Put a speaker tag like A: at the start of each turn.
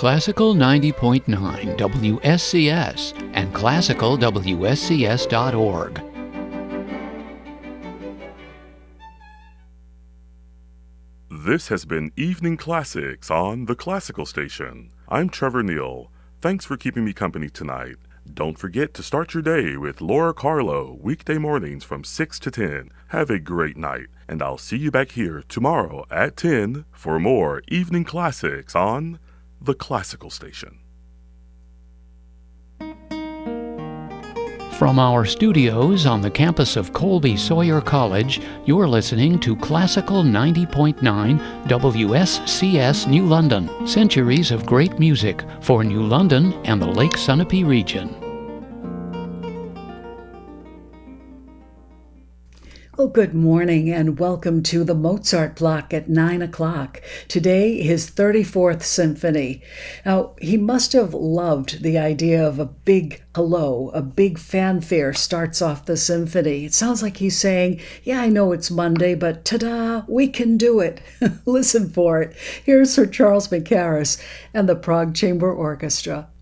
A: Classical 90.9 WSCS and classicalwscs.org.
B: This has been Evening Classics on the Classical Station. I'm Trevor Neal. Thanks for keeping me company tonight. Don't forget to start your day with Laura Carlo, weekday mornings from 6 to 10. Have a great night, and I'll see you back here tomorrow at 10 for more Evening Classics on the Classical Station.
A: From our studios on the campus of Colby Sawyer College, you're listening to Classical 90.9 WSCS New London. Centuries of great music for New London and the Lake Sunapee region.
C: Well, good morning and welcome to the Mozart block at 9 o'clock. Today, his 34th symphony. Now, he must have loved the idea of a big hello, a big fanfare starts off the symphony. It sounds like he's saying, yeah, I know it's Monday, but ta-da, we can do it. Listen for it. Here's Sir Charles Mackerras and the Prague Chamber Orchestra.